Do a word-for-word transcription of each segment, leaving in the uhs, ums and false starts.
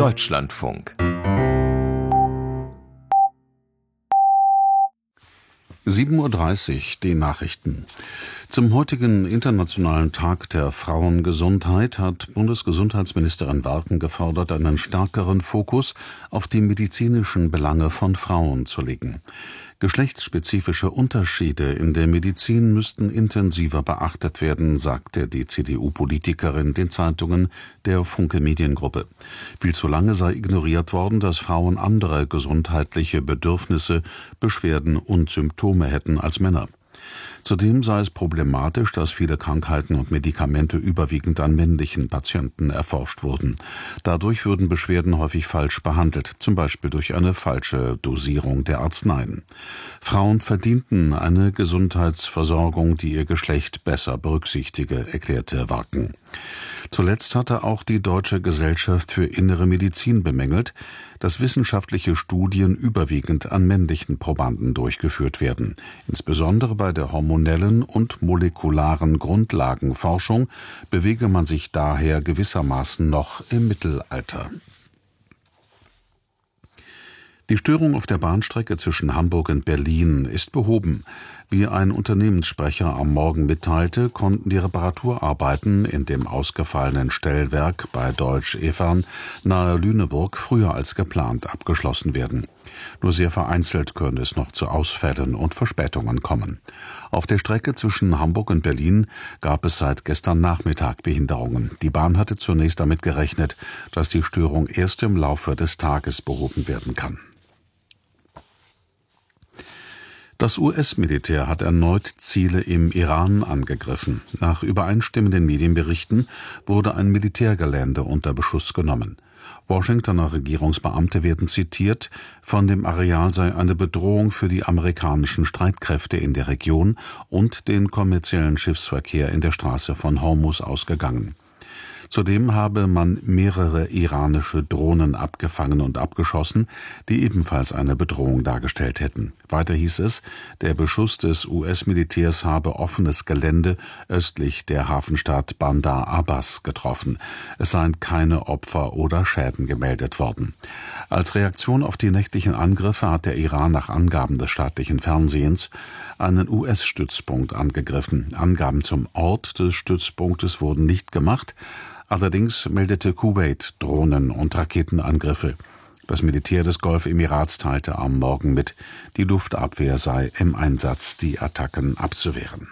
Deutschlandfunk. sieben Uhr dreißig, die Nachrichten. Zum heutigen Internationalen Tag der Frauengesundheit hat Bundesgesundheitsministerin Warken gefordert, einen stärkeren Fokus auf die medizinischen Belange von Frauen zu legen. Geschlechtsspezifische Unterschiede in der Medizin müssten intensiver beachtet werden, sagte die C D U-Politikerin den Zeitungen der Funke Mediengruppe. Viel zu lange sei ignoriert worden, dass Frauen andere gesundheitliche Bedürfnisse, Beschwerden und Symptome hätten als Männer. Zudem sei es problematisch, dass viele Krankheiten und Medikamente überwiegend an männlichen Patienten erforscht wurden. Dadurch würden Beschwerden häufig falsch behandelt, zum Beispiel durch eine falsche Dosierung der Arzneien. Frauen verdienten eine Gesundheitsversorgung, die ihr Geschlecht besser berücksichtige, erklärte Warken. Zuletzt hatte auch die Deutsche Gesellschaft für Innere Medizin bemängelt, dass wissenschaftliche Studien überwiegend an männlichen Probanden durchgeführt werden. Insbesondere bei der hormonellen und molekularen Grundlagenforschung bewege man sich daher gewissermaßen noch im Mittelalter. Die Störung auf der Bahnstrecke zwischen Hamburg und Berlin ist behoben. Wie ein Unternehmenssprecher am Morgen mitteilte, konnten die Reparaturarbeiten in dem ausgefallenen Stellwerk bei Deutsch Evern nahe Lüneburg früher als geplant abgeschlossen werden. Nur sehr vereinzelt könne es noch zu Ausfällen und Verspätungen kommen. Auf der Strecke zwischen Hamburg und Berlin gab es seit gestern Nachmittag Behinderungen. Die Bahn hatte zunächst damit gerechnet, dass die Störung erst im Laufe des Tages behoben werden kann. Das U S-Militär hat erneut Ziele im Iran angegriffen. Nach übereinstimmenden Medienberichten wurde ein Militärgelände unter Beschuss genommen. Washingtoner Regierungsbeamte werden zitiert, von dem Areal sei eine Bedrohung für die amerikanischen Streitkräfte in der Region und den kommerziellen Schiffsverkehr in der Straße von Hormuz ausgegangen. Zudem habe man mehrere iranische Drohnen abgefangen und abgeschossen, die ebenfalls eine Bedrohung dargestellt hätten. Weiter hieß es, der Beschuss des U S-Militärs habe offenes Gelände östlich der Hafenstadt Bandar Abbas getroffen. Es seien keine Opfer oder Schäden gemeldet worden. Als Reaktion auf die nächtlichen Angriffe hat der Iran nach Angaben des staatlichen Fernsehens einen U S-Stützpunkt angegriffen. Angaben zum Ort des Stützpunktes wurden nicht gemacht. Allerdings meldete Kuwait Drohnen- und Raketenangriffe. Das Militär des Golfemirats teilte am Morgen mit, die Luftabwehr sei im Einsatz, die Attacken abzuwehren.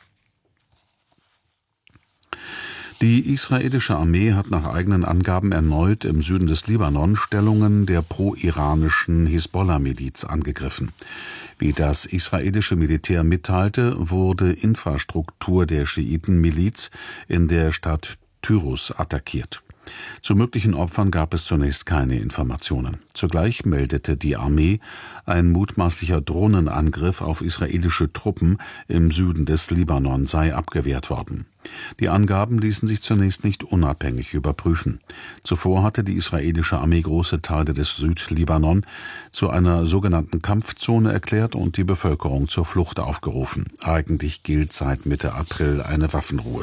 Die israelische Armee hat nach eigenen Angaben erneut im Süden des Libanon Stellungen der pro-iranischen Hisbollah-Miliz angegriffen. Wie das israelische Militär mitteilte, wurde Infrastruktur der Schiiten-Miliz in der Stadt Tyrus attackiert. Zu möglichen Opfern gab es zunächst keine Informationen. Zugleich meldete die Armee, ein mutmaßlicher Drohnenangriff auf israelische Truppen im Süden des Libanon sei abgewehrt worden. Die Angaben ließen sich zunächst nicht unabhängig überprüfen. Zuvor hatte die israelische Armee große Teile des Südlibanon zu einer sogenannten Kampfzone erklärt und die Bevölkerung zur Flucht aufgerufen. Eigentlich gilt seit Mitte April eine Waffenruhe.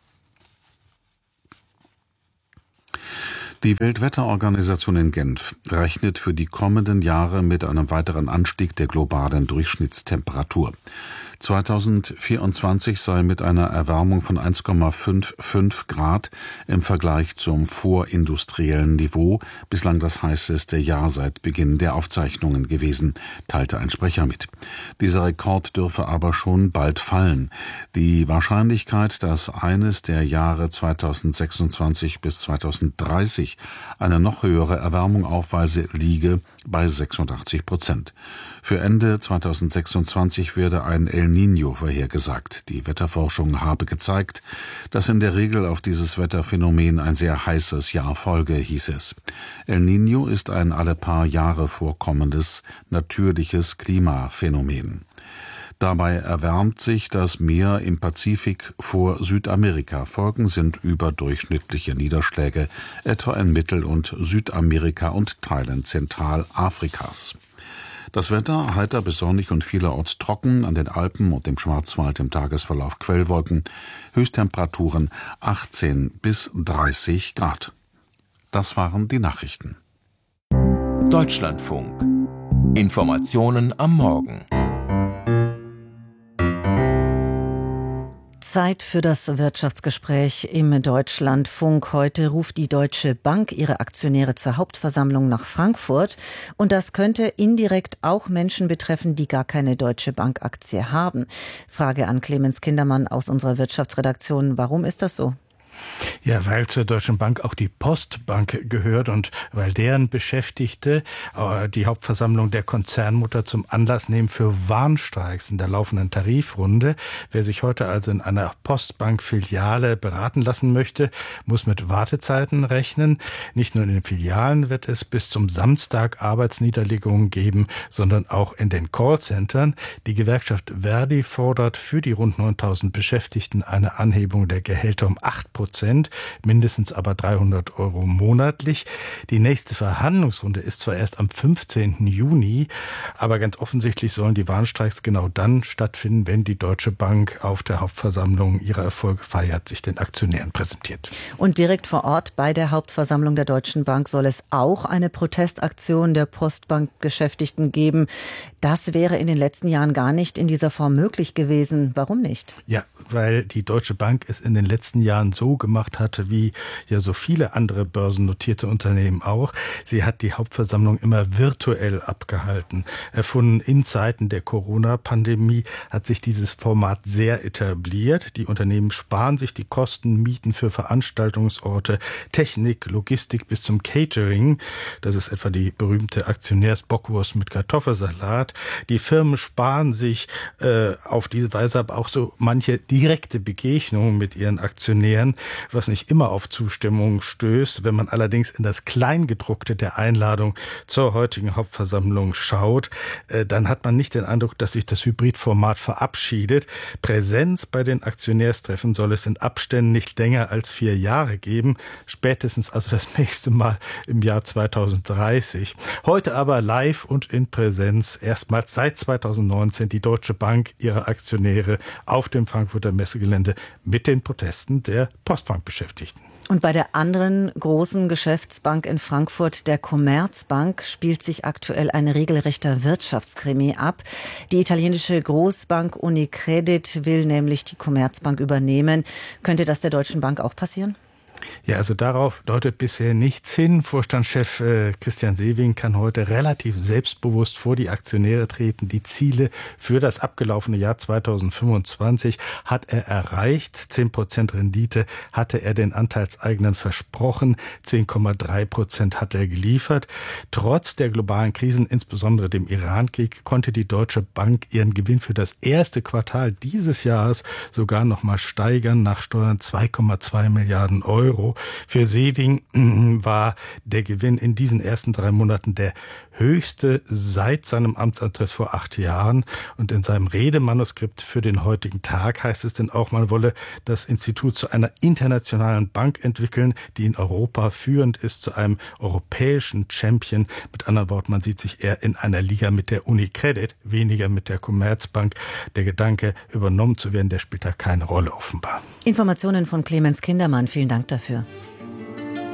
Die Weltwetterorganisation in Genf rechnet für die kommenden Jahre mit einem weiteren Anstieg der globalen Durchschnittstemperatur. zweitausendvierundzwanzig sei mit einer Erwärmung von eins Komma fünfundfünfzig Grad im Vergleich zum vorindustriellen Niveau bislang das heißeste Jahr seit Beginn der Aufzeichnungen gewesen, teilte ein Sprecher mit. Dieser Rekord dürfe aber schon bald fallen. Die Wahrscheinlichkeit, dass eines der Jahre zweitausendsechsundzwanzig bis zweitausenddreißig eine noch höhere Erwärmung aufweise, liege bei sechsundachtzig Prozent. Für Ende zweitausendsechsundzwanzig werde ein El Niño vorhergesagt. Die Wetterforschung habe gezeigt, dass in der Regel auf dieses Wetterphänomen ein sehr heißes Jahr folge, hieß es. El Niño ist ein alle paar Jahre vorkommendes, natürliches Klimaphänomen. Dabei erwärmt sich das Meer im Pazifik vor Südamerika. Folgen sind überdurchschnittliche Niederschläge, etwa in Mittel- und Südamerika und Teilen Zentralafrikas. Das Wetter heiter bis sonnig und vielerorts trocken, an den Alpen und dem Schwarzwald im Tagesverlauf Quellwolken, Höchsttemperaturen achtzehn bis dreißig Grad. Das waren die Nachrichten. Deutschlandfunk. Informationen am Morgen. Zeit für das Wirtschaftsgespräch im Deutschlandfunk. Heute ruft die Deutsche Bank ihre Aktionäre zur Hauptversammlung nach Frankfurt. Und das könnte indirekt auch Menschen betreffen, die gar keine Deutsche Bank-Aktie haben. Frage an Clemens Kindermann aus unserer Wirtschaftsredaktion. Warum ist das so? Ja, weil zur Deutschen Bank auch die Postbank gehört und weil deren Beschäftigte äh, die Hauptversammlung der Konzernmutter zum Anlass nehmen für Warnstreiks in der laufenden Tarifrunde. Wer sich heute also in einer Postbank-Filiale beraten lassen möchte, muss mit Wartezeiten rechnen. Nicht nur in den Filialen wird es bis zum Samstag Arbeitsniederlegungen geben, sondern auch in den Callcentern. Die Gewerkschaft Verdi fordert für die rund neuntausend Beschäftigten eine Anhebung der Gehälter um acht Prozent. Mindestens aber dreihundert Euro monatlich. Die nächste Verhandlungsrunde ist zwar erst am fünfzehnten Juni, aber ganz offensichtlich sollen die Warnstreiks genau dann stattfinden, wenn die Deutsche Bank auf der Hauptversammlung ihre Erfolge feiert, sich den Aktionären präsentiert. Und direkt vor Ort bei der Hauptversammlung der Deutschen Bank soll es auch eine Protestaktion der Postbank-Beschäftigten geben. Das wäre in den letzten Jahren gar nicht in dieser Form möglich gewesen. Warum nicht? Ja, weil die Deutsche Bank es in den letzten Jahren so gemacht hatte, wie ja so viele andere börsennotierte Unternehmen auch. Sie hat die Hauptversammlung immer virtuell abgehalten. Erfunden in Zeiten der Corona-Pandemie hat sich dieses Format sehr etabliert. Die Unternehmen sparen sich die Kosten, Mieten für Veranstaltungsorte, Technik, Logistik bis zum Catering. Das ist etwa die berühmte Aktionärsbockwurst mit Kartoffelsalat. Die Firmen sparen sich äh, auf diese Weise aber auch so manche direkte Begegnungen mit ihren Aktionären, was nicht immer auf Zustimmung stößt. Wenn man allerdings in das Kleingedruckte der Einladung zur heutigen Hauptversammlung schaut, äh, dann hat man nicht den Eindruck, dass sich das Hybridformat verabschiedet. Präsenz bei den Aktionärstreffen soll es in Abständen nicht länger als vier Jahre geben, spätestens also das nächste Mal im Jahr zweitausenddreißig. Heute aber live und in Präsenz, erstmals seit zweitausendneunzehn die Deutsche Bank ihre Aktionäre auf dem Frankfurter Messegelände mit den Protesten der Postbank-Beschäftigten. Und bei der anderen großen Geschäftsbank in Frankfurt, der Commerzbank, spielt sich aktuell ein regelrechter Wirtschaftskrimi ab. Die italienische Großbank Unicredit will nämlich die Commerzbank übernehmen. Könnte das der Deutschen Bank auch passieren? Ja, also darauf deutet bisher nichts hin. Vorstandschef äh, Christian Sewing kann heute relativ selbstbewusst vor die Aktionäre treten. Die Ziele für das abgelaufene Jahr zweitausendfünfundzwanzig hat er erreicht. zehn Prozent Rendite hatte er den Anteilseignern versprochen. zehn Komma drei Prozent hat er geliefert. Trotz der globalen Krisen, insbesondere dem Irankrieg, konnte die Deutsche Bank ihren Gewinn für das erste Quartal dieses Jahres sogar noch mal steigern, nach Steuern zwei Komma zwei Milliarden Euro. Für Sewing war der Gewinn in diesen ersten drei Monaten der höchste seit seinem Amtsantritt vor acht Jahren. Und in seinem Redemanuskript für den heutigen Tag heißt es denn auch, man wolle das Institut zu einer internationalen Bank entwickeln, die in Europa führend ist, zu einem europäischen Champion. Mit anderen Worten, man sieht sich eher in einer Liga mit der Unicredit, weniger mit der Commerzbank. Der Gedanke, übernommen zu werden, der spielt da keine Rolle offenbar. Informationen von Clemens Kindermann. Vielen Dank dafür.